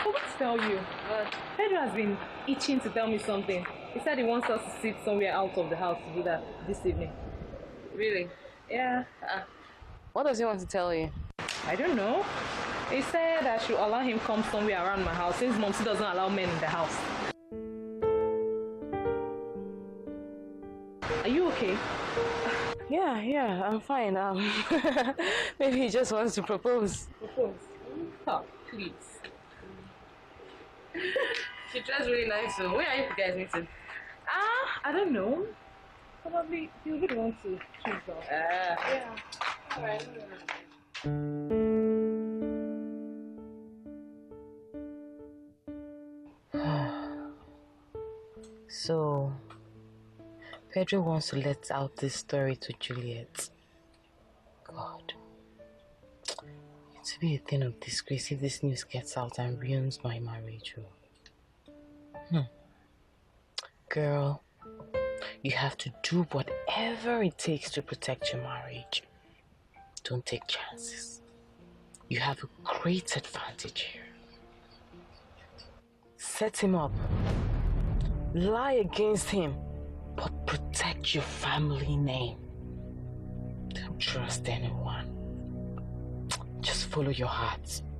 forgot to tell you. Pedro has been itching to tell me something. He said he wants us to sit somewhere out of the house to do that this evening. Really? Yeah. What does he want to tell you? I don't know. He said I should allow him come somewhere around my house since Momsy doesn't allow men in the house. Are you okay? Yeah, I'm fine. Maybe he just wants to propose. Propose? Oh, please. She dressed really nice, so where are you guys meeting? I don't know. Probably you would want to choose that. Yeah. Alright. So, Pedro wants to let out this story to Juliet. God. It will be a thing of disgrace if this news gets out and ruins my marriage. Girl, you have to do whatever it takes to protect your marriage. Don't take chances. You have a great advantage here. Set him up. Lie against him, but protect your family name. Don't trust anyone. Just follow your heart.